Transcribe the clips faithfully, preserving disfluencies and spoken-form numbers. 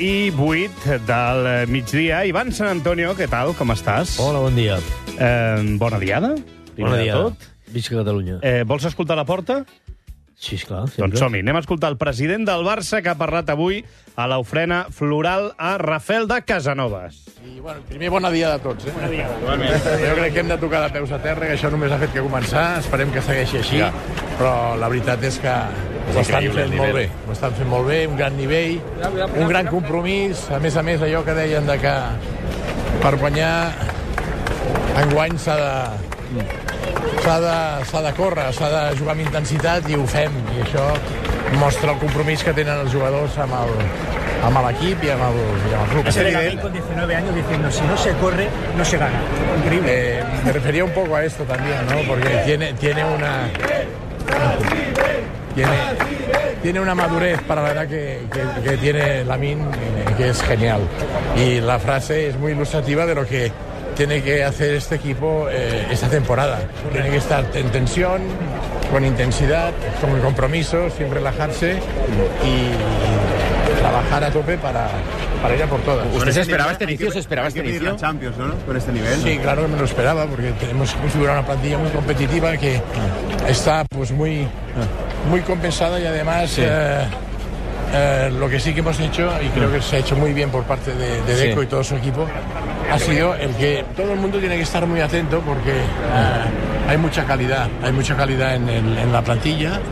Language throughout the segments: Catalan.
i vuit del migdia. Ivan Sant Antonio, què tal? Com estàs? Hola, bon dia. Eh, bona diada. Bona de diada. tot. Visca Catalunya. Eh, vols escoltar la porta? Sí, esclar. Sempre. Doncs som-hi. Anem a escoltar el president del Barça que ha parlat avui a l'ofrena floral a Rafel de Casanovas. I, bueno, primer, bona dia a tots. Eh? Bona dia. Jo crec que hem de tocar de peus a terra, que això només ha fet que començar. Esperem que segueixi així. Ja. Però la veritat és que ho estan fent molt bé. Ho estan fent molt bé, un gran nivell, un gran compromís. A més a més, allò que deien de que per guanyar enguany s'ha de... S'ha de, s'ha de córrer, s'ha de jugar amb intensitat i ho fem. I això mostra el compromís que tenen els jugadors amb el, amb l'equip i amb el, i amb el club. Ese David con diecinueve años diciendo si no se corre, no se gana. Increíble. Eh, me refería un poco a esto también, ¿no? Porque tiene, tiene una... Tiene, tiene una madurez para la edad que, que, que tiene Lamine, eh, que es genial. Y la frase es muy ilustrativa de lo que tiene que hacer este equipo eh, esta temporada. Tiene que estar en tensión, con intensidad, con compromiso, sin relajarse y trabajar a tope para, para ir a por todas. ¿Usted se esperaba este inicio? ¿Se esperaba este inicio? Champions, ¿no? Con este nivel. Sí, claro que me lo esperaba, porque tenemos configurado una plantilla muy competitiva que está pues muy, muy compensada y además... Sí. Eh, Eh, lo que sí que hemos hecho, y creo que se ha hecho muy bien por parte de, de Deco sí. y todo su equipo, ha sido el que todo el mundo tiene que estar muy atento porque eh, hay mucha calidad, hay mucha calidad en, el, en la plantilla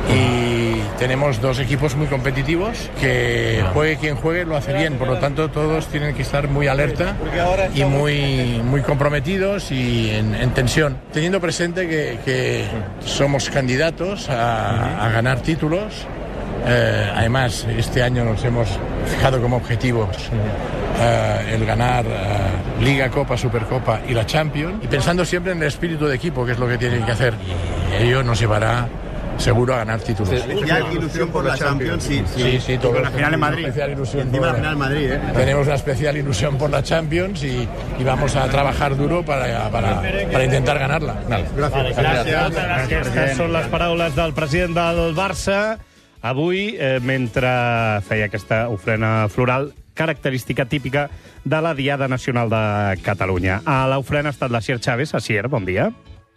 y tenemos dos equipos muy competitivos que juegue quien juegue lo hace bien, por lo tanto todos tienen que estar muy alerta y muy, muy comprometidos y en, en tensión, teniendo presente que, que somos candidatos a, a ganar títulos. Eh, además, este año nos hemos fijado como objetivos eh, el ganar eh, Liga, Copa, Supercopa y la Champions. Y pensando siempre en el espíritu de equipo, que es lo que tienen que hacer. Y ello nos llevará seguro a ganar títulos. ¿Ya hay ilusión por la Champions? Sí, sí, sí, sí todo. Con la final en Madrid. Especial ilusión encima por, la final en Madrid, ¿eh? Tenemos una especial ilusión por la Champions y, y vamos a trabajar duro para, para, para intentar ganarla. Gracias. Gràcies. Gràcies. Aquestes són les paraules del president del Barça avui, eh, mentre feia aquesta ofrena floral característica típica de la Diada Nacional de Catalunya. A l'ofrena ha estat l'Asier Chávez. Asier, bon dia.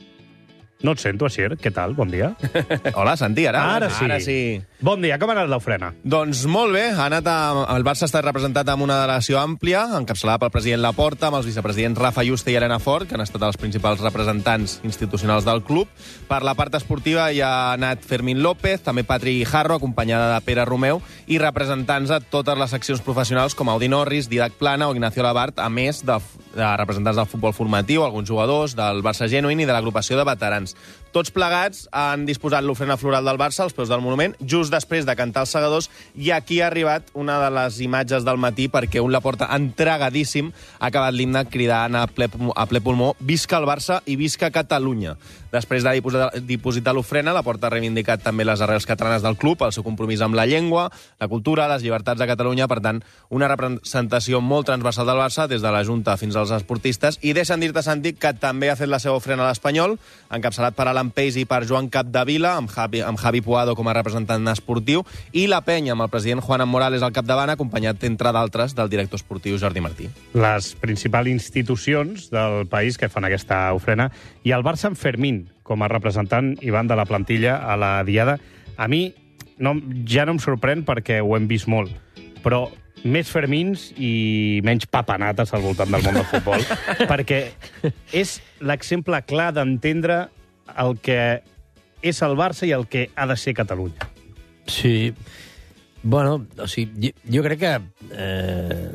No et sento, Asier. Què tal? Bon dia. Hola, Santi, ara. Ara sí. Ara sí. Bon dia, com ha anat l'ofrena? Doncs molt bé. Ha anat a... El Barça ha estat representat amb una delegació àmplia, encapçalada pel president Laporta, amb els vicepresidents Rafa Yuste i Elena Fort, que han estat els principals representants institucionals del club. Per la part esportiva hi ha anat Fermín López, també Patri Guijarro, acompanyada de Pere Romeu, i representants de totes les seccions professionals com Audi Norris, Didac Plana o Ignacio Labart, a més de, de representants del futbol formatiu, alguns jugadors, del Barça Genuïn i de l'agrupació de veterans. Tots plegats han disposat l'ofrena floral del Barça als peus del monument, just després de cantar els segadors, i aquí ha arribat una de les imatges del matí perquè un Laporta entregadíssim ha acabat l'himne cridant a ple, a ple pulmó «Visca el Barça i visca Catalunya». Després de dipositar, dipositar l'ofrena, Laporta ha reivindicat també les arrels catalanes del club, el seu compromís amb la llengua, la cultura, les llibertats de Catalunya, per tant, una representació molt transversal del Barça, des de la Junta fins als esportistes, i deixa'm dir-te, Santi, que també ha fet la seva ofrena a l'Espanyol, encapçalat per Alan Peis i per Joan Capdevila, amb Javi, amb Javi Puado com a representant esportiu, i la penya, amb el president Juan Morales al capdavant, acompanyat, entre d'altres, del director esportiu Jordi Martí. Les principals institucions del país que fan aquesta ofrena, i el Barça amb Fermín, com a representant, Ivan, de la plantilla a la Diada. A mi no, ja no em sorprèn perquè ho hem vist molt, però més Fermins i menys papanates al voltant del món del futbol, perquè és l'exemple clar d'entendre el que és el Barça i el que ha de ser Catalunya. Sí. Bueno, o sigui, jo, jo crec que eh,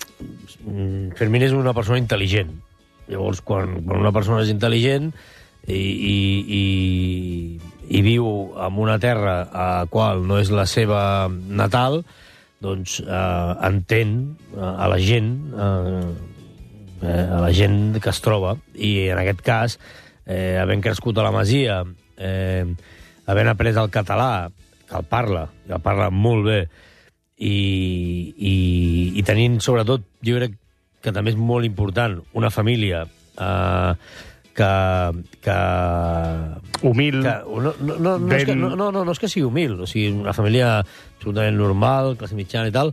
Fermín és una persona intel·ligent. Llavors, quan, quan una persona és intel·ligent i, i, i, i viu en una terra a la qual no és la seva natal, doncs eh, entén a la gent eh, a la gent que es troba, i en aquest cas eh, havent crescut a la Masia, eh, havent après el català, que el parla, que el parla molt bé, i, i, i tenint, sobretot, jo crec que també és molt important, una família eh, que... que humil. Que, no, no, no, no, és que, no, no, no, no és que sigui humil, o sigui, una família absolutament normal, classe mitjana i tal,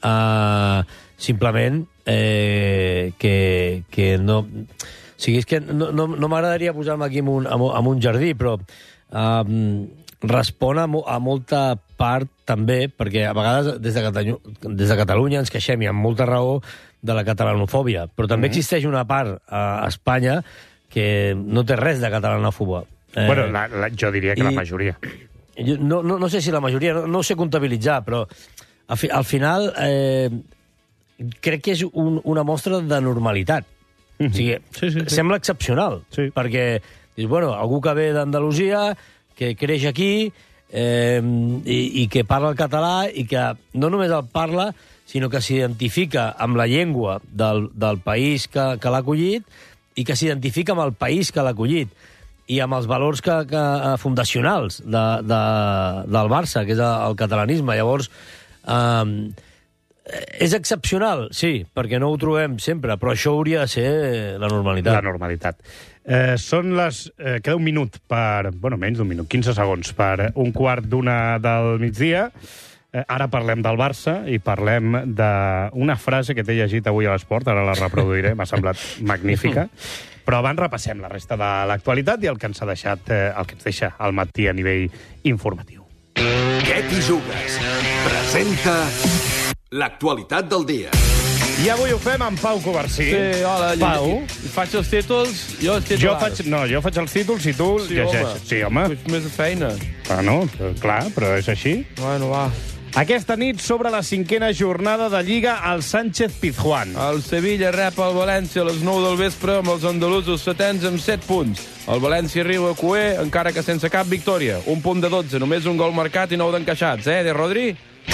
Uh, simplement eh, que, que no... O sigui, és que no, no, no m'agradaria posar-me aquí en un, en un jardí, però um, respon a, mo, a molta part també, perquè a vegades des de, Catalunya, des de Catalunya ens queixem, i amb molta raó, de la catalanofòbia, però també mm-hmm. existeix una part a Espanya que no té res de catalanofòbia. Eh, bueno, la, la, jo diria que i, la majoria. Jo, no, no, no sé si la majoria, no, no ho sé comptabilitzar, però al, fi, al final eh, crec que és un, una mostra de normalitat. Mm-hmm. O sigui, sí, sí, sí. Sembla excepcional, sí. Perquè dius, bueno, algú que ve d'Andalusia, que creix aquí, eh, i, i que parla el català, i que no només el parla, sinó que s'identifica amb la llengua del, del país que, que l'ha acollit, i que s'identifica amb el país que l'ha acollit, i amb els valors que, que, fundacionals de, de, del Barça, que és el catalanisme. Llavors, eh, és excepcional, sí, perquè no ho trobem sempre, però això hauria de ser la normalitat. La normalitat. Eh, són les... Eh, queda un minut per... Bueno, menys d'un minut, quinze segons, per un quart d'una del migdia. Eh, ara parlem del Barça i parlem d'una frase que t'he llegit avui a l'Esport, ara la reproduiré, m'ha semblat magnífica. Però abans repassem la resta de l'actualitat i el que ens ha deixat, eh, el que ens deixa al matí a nivell informatiu. Què t'hi jugues? Presenta l'actualitat del dia. I avui ho fem amb Pau Covarsí. Sí, hola. Pau. Jo, faig els títols, jo els titulars. Jo faig, no, jo faig els títols i tu sí, llegeixes. Home. Sí, home. Faig més de feina. Ah, no, clar, però és així. Bueno, va. Aquesta nit s'obre la cinquena jornada de Lliga al Sánchez-Pizjuán. El Sevilla rep el València a les nou del vespre amb els andalusos setens amb set punts. El València arriba a Cué, encara que sense cap victòria. Un punt de dotze, només un gol marcat i nou d'encaixats, eh, de Rodri?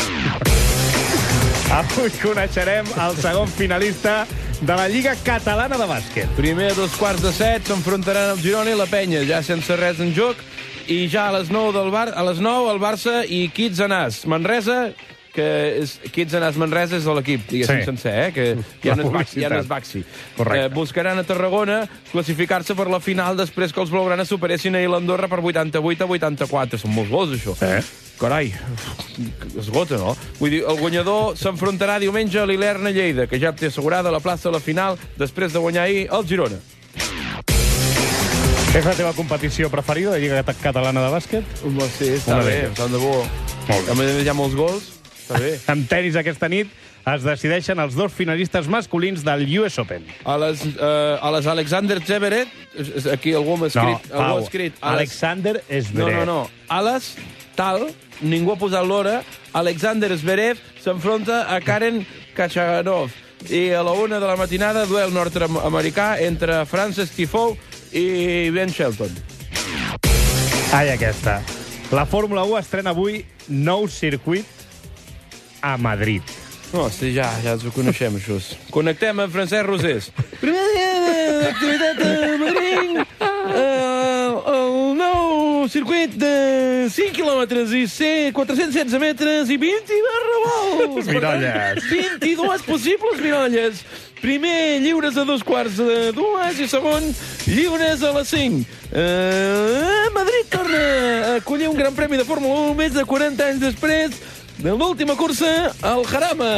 Avui coneixerem el segon finalista de la Lliga Catalana de Bàsquet. Primer a dos quarts de set s'enfrontaran el Girona i la Penya, ja sense res en joc, i ja a les nou del Bar a les nou el Barça i Kitsanàs. Manresa, que és Kitsanàs Manresa és l'equip, diguéssim, sí. sencer, eh? Que ja no és Baxi. Ja no és Baxi. Eh, buscaran a Tarragona classificar-se per la final després que els blaugranes superessin ahir l'Andorra per vuitanta-vuit a vuitanta-quatre. Són molts gols, això. Sí. Carai, esgota, no? Vull dir, el guanyador s'enfrontarà diumenge a l'Ilerna Lleida, que ja té assegurada la plaça a la final després de guanyar ahir el Girona. És la teva competició preferida, la Lliga Catalana de Bàsquet? Home, sí, està Una bé, tant de bo. Molt bé. A més, hi ha molts gols, està bé. En tenis aquesta nit es decideixen els dos finalistes masculins del U S Open. A les, uh, a les Alexander Zverev, aquí algú m'ha escrit... No, Pau, ha escrit les... Alexander Zverev. No, no, no. A les tal, ningú ha posat l'hora, Alexander Zverev s'enfronta a Karen Khachanov. I a la una de la matinada, duel nord-americà entre Frances Tiafoe i Ben Shelton. Ai, aquesta. La Fórmula u estrena avui nou circuit a Madrid. No, sí, ja, ja ens ho coneixem, això. Connectem amb Francesc Rosés. Primer dia d'activitat a Madrid. Uh, el nou circuit de cinc quilòmetres i quatre-cents setze metres i vint revolts. Mirolles. vint-i-dues possibles mirolles. Primer, lliures a dos quarts de dues i segon, lliures a les cinc. Uh, Madrid torna a acollir un gran premi de Fórmula u més de quaranta anys després de l'última cursa al Jarama.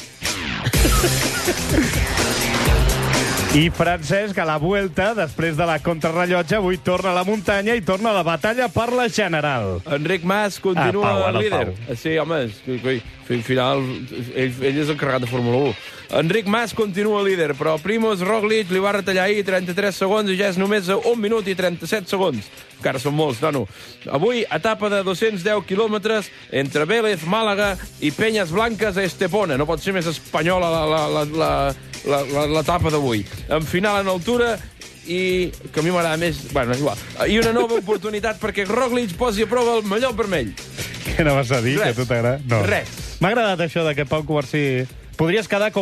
I Francesc, a la Vuelta, després de la contrarrellotge, avui torna a la muntanya i torna a la batalla per la general. Enric Mas continua ah, Pau, líder. Pau. Sí, home, al final ell, ell és el carregat de Fórmula u. Enric Mas continua líder, però Primož Roglič li va retallar ahir trenta-tres segons i ja és només a un minut i trenta-set segons. Encara són molts, nano. Avui, etapa de dos-cents deu quilòmetres entre Vélez, Màlaga i Penyes Blanques a Estepona. No pot ser més espanyola l'etapa d'avui. En final en altura i que a mi m'agrada més... Bueno, és igual. I una nova oportunitat perquè Roglič posi a prova el mallot vermell. Què no vas a dir, Res. que a tu t'agrada? No. Res. M'ha agradat això de que Pau Covarsí... Podries quedar com